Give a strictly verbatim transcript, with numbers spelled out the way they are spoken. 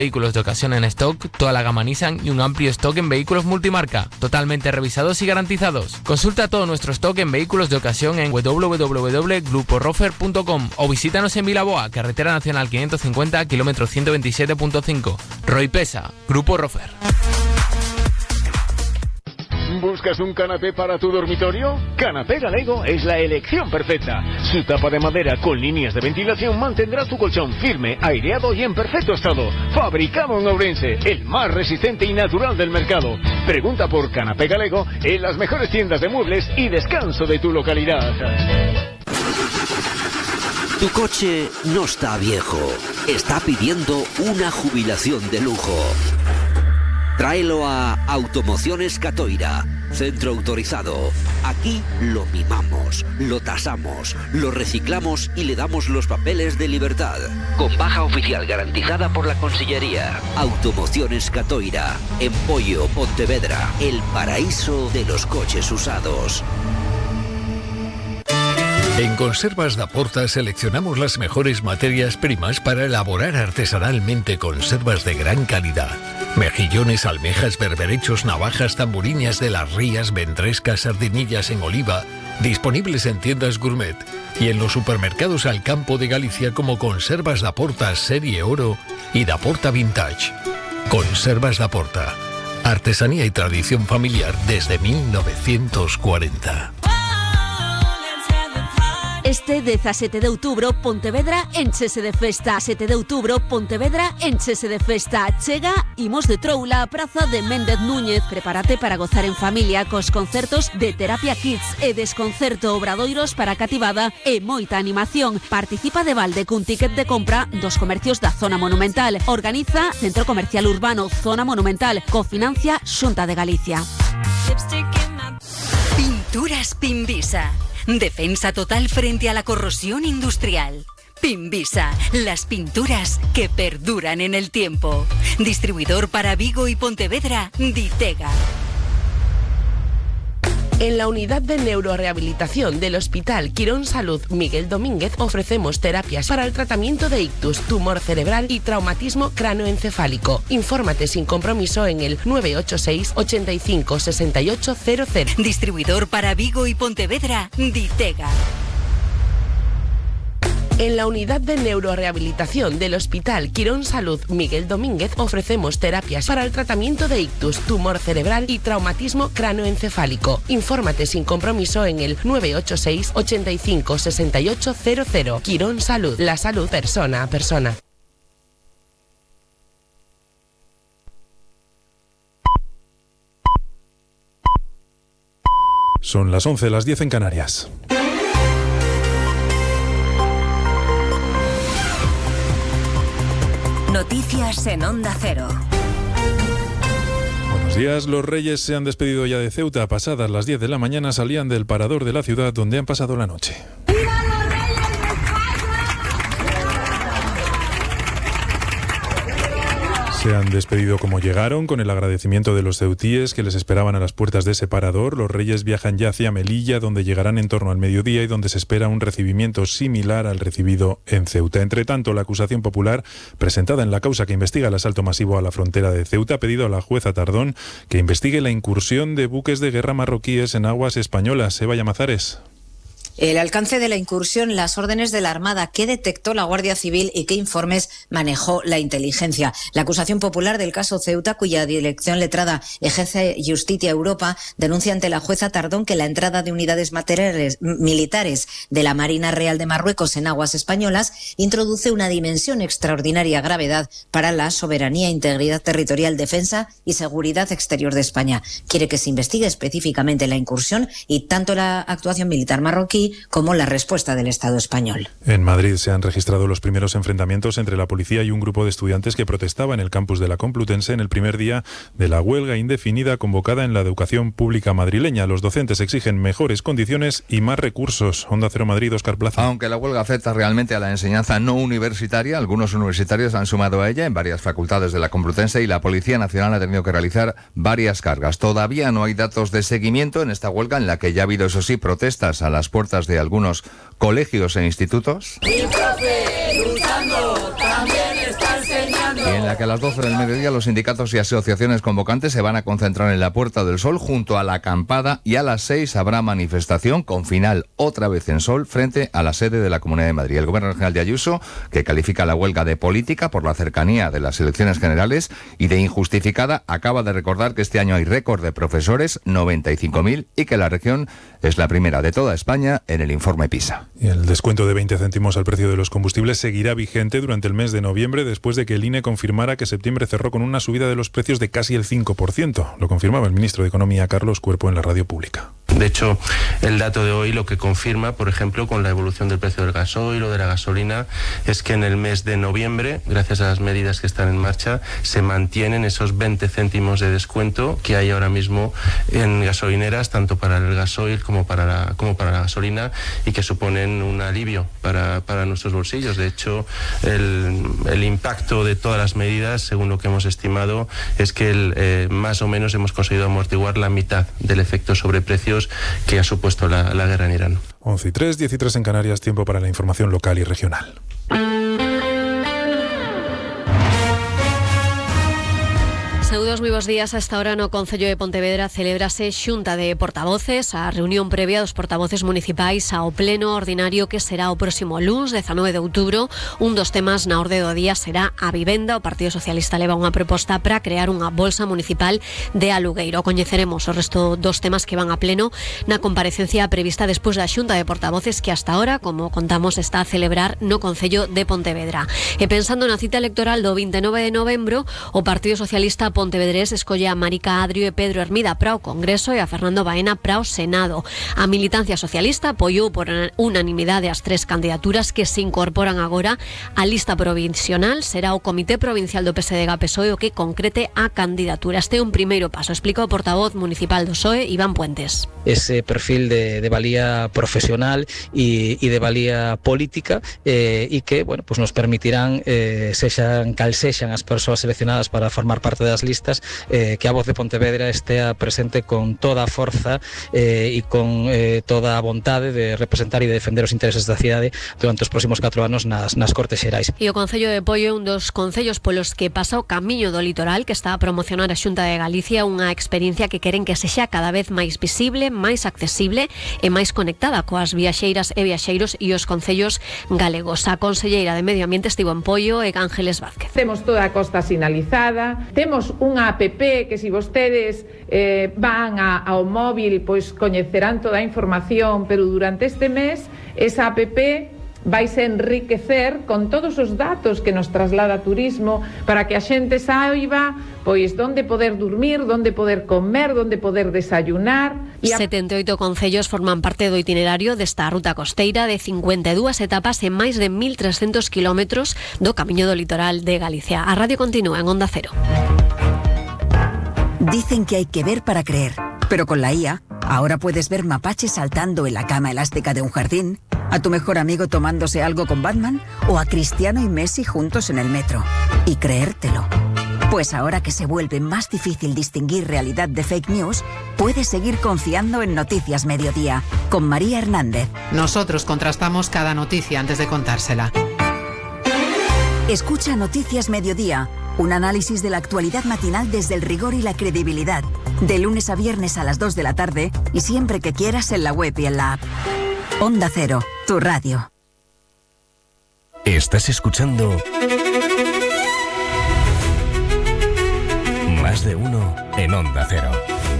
Vehículos de ocasión en stock, toda la gama Nissan y un amplio stock en vehículos multimarca, totalmente revisados y garantizados. Consulta todo nuestro stock en vehículos de ocasión en w w w punto grupo rofer punto com o visítanos en Vilaboa, Carretera Nacional quinientos cincuenta, kilómetro ciento veintisiete punto cinco. Roy Pesa, Grupo Rofer. ¿Buscas un canapé para tu dormitorio? Canapé Galego es la elección perfecta. Su tapa de madera con líneas de ventilación mantendrá tu colchón firme, aireado y en perfecto estado. Fabricado en Ourense, el más resistente y natural del mercado. Pregunta por Canapé Galego en las mejores tiendas de muebles y descanso de tu localidad. Tu coche no está viejo, está pidiendo una jubilación de lujo. Tráelo a Automociones Catoira, centro autorizado. Aquí lo mimamos, lo tasamos, lo reciclamos y le damos los papeles de libertad. Con baja oficial garantizada por la Consellería. Automociones Catoira, en Pollo, Pontevedra, el paraíso de los coches usados. En Conservas da Porta seleccionamos las mejores materias primas para elaborar artesanalmente conservas de gran calidad. Mejillones, almejas, berberechos, navajas, tamburiñas de las rías, ventrescas, sardinillas en oliva, disponibles en tiendas gourmet y en los supermercados al campo de Galicia como Conservas da Porta Serie Oro y da Porta Vintage. Conservas da Porta. Artesanía y tradición familiar desde mil novecientos cuarenta. Este dezasete de outubro, Pontevedra enchese de festa. sete de outubro, Pontevedra enchese de festa. Chega Imos de Troula, a praza de Méndez Núñez. Prepárate para gozar en familia cos concertos de Terapia Kids e desconcerto, obradoiros para cativada e moita animación. Participa de balde cun ticket de compra dos comercios da Zona Monumental. Organiza Centro Comercial Urbano Zona Monumental. Cofinancia Xunta de Galicia. Pinturas Pimbisa. Defensa total frente a la corrosión industrial. Pimbisa, las pinturas que perduran en el tiempo. Distribuidor para Vigo y Pontevedra, Ditega. En la unidad de neurorehabilitación del Hospital Quirón Salud Miguel Domínguez ofrecemos terapias para el tratamiento de ictus, tumor cerebral y traumatismo cráneoencefálico. Infórmate sin compromiso en el nueve ocho seis, ochenta y cinco, sesenta y ocho cero cero. Distribuidor para Vigo y Pontevedra, Ditega. En la unidad de neurorehabilitación del Hospital Quirón Salud Miguel Domínguez ofrecemos terapias para el tratamiento de ictus, tumor cerebral y traumatismo cráneoencefálico. Infórmate sin compromiso en el nueve ocho seis, ochenta y cinco, sesenta y ocho cero cero. Quirón Salud, la salud persona a persona. Son las once, las diez en Canarias. Noticias en Onda Cero. Buenos días. Los Reyes se han despedido ya de Ceuta. Pasadas las diez de la mañana salían del parador de la ciudad donde han pasado la noche. Se han despedido como llegaron, con el agradecimiento de los ceutíes que les esperaban a las puertas de ese parador. Los Reyes viajan ya hacia Melilla, donde llegarán en torno al mediodía y donde se espera un recibimiento similar al recibido en Ceuta. Entre tanto, la acusación popular presentada en la causa que investiga el asalto masivo a la frontera de Ceuta ha pedido a la jueza Tardón que investigue la incursión de buques de guerra marroquíes en aguas españolas. Eva Llamazares. El alcance de la incursión, las órdenes de la Armada, qué detectó la Guardia Civil y qué informes manejó la inteligencia. La acusación popular del caso Ceuta, cuya dirección letrada ejerce Justitia Europa, denuncia ante la jueza Tardón que la entrada de unidades materiales, militares de la Marina Real de Marruecos en aguas españolas introduce una dimensión extraordinaria gravedad para la soberanía, integridad territorial, defensa y seguridad exterior de España. Quiere que se investigue específicamente la incursión y tanto la actuación militar marroquí como la respuesta del Estado español. En Madrid se han registrado los primeros enfrentamientos entre la policía y un grupo de estudiantes que protestaba en el campus de la Complutense en el primer día de la huelga indefinida convocada en la educación pública madrileña. Los docentes exigen mejores condiciones y más recursos. Onda Cero Madrid, Óscar Plaza. Aunque la huelga afecta realmente a la enseñanza no universitaria, algunos universitarios han sumado a ella en varias facultades de la Complutense y la Policía Nacional ha tenido que realizar varias cargas. Todavía no hay datos de seguimiento en esta huelga, en la que ya ha habido, eso sí, protestas a las puertas de algunos colegios e institutos. El profe, luchando, también está enseñando. En en la que a las doce del mediodía los sindicatos y asociaciones convocantes se van a concentrar en la Puerta del Sol junto a la acampada, y a las seis habrá manifestación con final otra vez en Sol frente a la sede de la Comunidad de Madrid. El Gobierno regional de Ayuso, que califica la huelga de política por la cercanía de las elecciones generales y de injustificada, acaba de recordar que este año hay récord de profesores, noventa y cinco mil, y que la región es la primera de toda España en el informe PISA. Y el descuento de veinte céntimos al precio de los combustibles seguirá vigente durante el mes de noviembre, después de que el I N E confirmara que septiembre cerró con una subida de los precios de casi el cinco por ciento. Lo confirmaba el ministro de Economía, Carlos Cuerpo, en la radio pública. De hecho, el dato de hoy lo que confirma, por ejemplo, con la evolución del precio del gasoil o de la gasolina, es que en el mes de noviembre, gracias a las medidas que están en marcha, se mantienen esos veinte céntimos de descuento que hay ahora mismo en gasolineras, tanto para el gasoil como para la, como para la gasolina, y que suponen un alivio para, para nuestros bolsillos. De hecho, el, el impacto de todas las medidas, según lo que hemos estimado, es que el, eh, más o menos hemos conseguido amortiguar la mitad del efecto sobre precios que ha supuesto la, la guerra en Irán. once y tres, diez y tres en Canarias, tiempo para la información local y regional. Saúdos, moi bons días. A esta hora no Concello de Pontevedra celébrase xunta de portavoces, a reunión previa dos portavoces municipais ao pleno ordinario que será o próximo luns, dezanove de outubro. Un dos temas na orde do día será a vivenda. O Partido Socialista leva unha proposta para crear unha bolsa municipal de alugueiro. Coñeceremos o resto dos temas que van a pleno na comparecencia prevista despois da xunta de portavoces que hasta ahora, como contamos, está a celebrar no Concello de Pontevedra. E pensando na cita electoral do veintenove de novembro, o Partido Socialista Pontevedrés escolle a Marica Adrio e Pedro Hermida para o Congreso e a Fernando Baena para o Senado. A militancia socialista apoiou por unanimidade as tres candidaturas que se incorporan agora á lista provisional. Será o Comité Provincial do P S D G P S O E o que concrete a candidatura. Este é un primeiro paso, explica o portavoz municipal do P S O E, Iván Puentes. Ese perfil de, de valía profesional y, y de valía política eh, y que, bueno, pues nos permitirán eh, sexan cal sexan as persoas seleccionadas para formar parte das listas, eh, que a voz de Pontevedra estea presente con toda a forza eh, e con eh, toda a vontade de representar e de defender os intereses da cidade durante os próximos catro anos nas, nas Cortes Xerais. E o Concello de Poio é un dos concellos polos que pasa o camiño do litoral, que está a promocionar a Xunta de Galicia, unha experiencia que queren que sexa cada vez máis visible, máis accesible e máis conectada coas viaxeiras e viaxeiros e os concellos galegos. A conselleira de Medio Ambiente estivo en Poio e Ángeles Vázquez. Temos toda a costa sinalizada, temos unha app que se vostedes eh, van a, ao móvil, pois coñecerán toda a información, pero durante este mes esa app vaise enriquecer con todos os datos que nos traslada turismo para que a xente saiba pois onde poder dormir, onde poder comer, onde poder desayunar. E a... setenta e oito concellos forman parte do itinerario desta ruta costeira de cincuenta e dúas etapas en máis de mil trescentos kilómetros do camiño do litoral de Galicia. A radio continúa en Onda Cero. Dicen que hay que ver para creer, pero con la I A, ahora puedes ver mapaches saltando en la cama elástica de un jardín, a tu mejor amigo tomándose algo con Batman o a Cristiano y Messi juntos en el metro. Y creértelo. Pues ahora que se vuelve más difícil distinguir realidad de fake news, puedes seguir confiando en Noticias Mediodía, con María Hernández. Nosotros contrastamos cada noticia antes de contársela. Escucha Noticias Mediodía, un análisis de la actualidad matinal desde el rigor y la credibilidad, de lunes a viernes a las dos de la tarde y siempre que quieras en la web y en la app. Onda Cero, tu radio. Estás escuchando Más de Uno en Onda Cero.